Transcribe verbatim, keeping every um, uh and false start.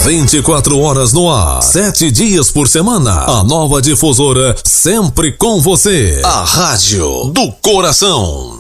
vinte e quatro horas no ar, sete dias por semana. A nova difusora sempre com você. A Rádio do Coração.